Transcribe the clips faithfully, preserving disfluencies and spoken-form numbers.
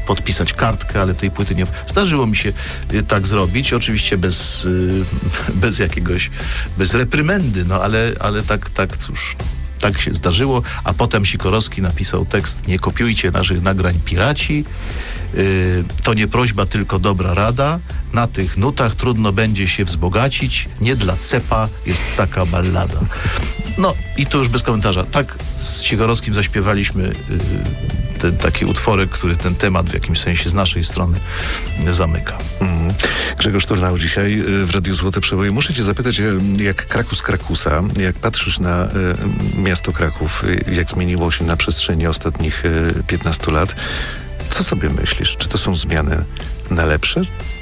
podpisać kartkę, ale tej płyty nie... Zdarzyło mi się y, tak zrobić, oczywiście bez, y, bez jakiegoś, bez reprymendy, no ale, ale tak, tak, cóż... Tak się zdarzyło, a potem Sikorowski napisał tekst: nie kopiujcie naszych nagrań piraci, yy, to nie prośba, tylko dobra rada, na tych nutach trudno będzie się wzbogacić, nie dla cepa jest taka ballada. No i to już bez komentarza. Tak z Sikorowskim zaśpiewaliśmy yy, ten taki utworek, który ten temat w jakimś sensie z naszej strony zamyka. Mm. Grzegorz Turnał dzisiaj w Radiu Złote Przeboje. Muszę cię zapytać, jak Krakus Krakusa, jak patrzysz na y, miasto Kraków, jak zmieniło się na przestrzeni ostatnich y, piętnastu lat, co sobie myślisz? Czy to są zmiany na lepsze?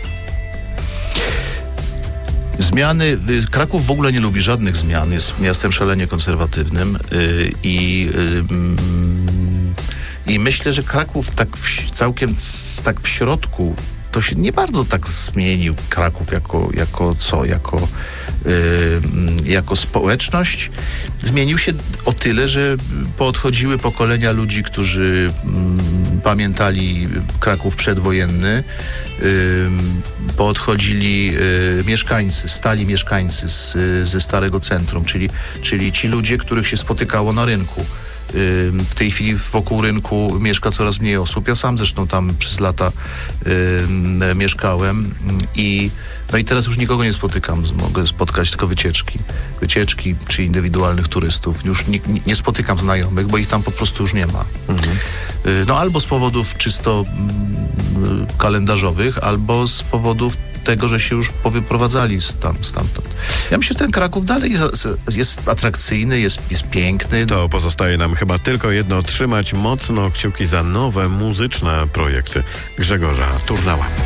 Zmiany, Kraków w ogóle nie lubi żadnych zmian, jest miastem szalenie konserwatywnym yy, i yy, i myślę, że Kraków tak w, całkiem tak w środku to się nie bardzo tak zmienił, Kraków jako, jako co, jako, yy, jako społeczność. Zmienił się o tyle, że poodchodziły pokolenia ludzi, którzy yy, pamiętali Kraków przedwojenny, yy, poodchodzili yy, mieszkańcy, stali mieszkańcy z, ze Starego Centrum, czyli, czyli ci ludzie, których się spotykało na rynku. W tej chwili wokół rynku mieszka coraz mniej osób. Ja sam zresztą tam przez lata y, mieszkałem i no i teraz już nikogo nie spotykam. Mogę spotkać tylko wycieczki. Wycieczki czy indywidualnych turystów. Już nie, nie spotykam znajomych, bo ich tam po prostu już nie ma. Mhm. Y, no albo z powodów czysto y, kalendarzowych, albo z powodów tego, że się już powyprowadzali tam, stamtąd. Ja myślę, że ten Kraków dalej jest, jest atrakcyjny, jest, jest piękny. To pozostaje nam chyba tylko jedno: trzymać mocno kciuki za nowe muzyczne projekty Grzegorza Turnała.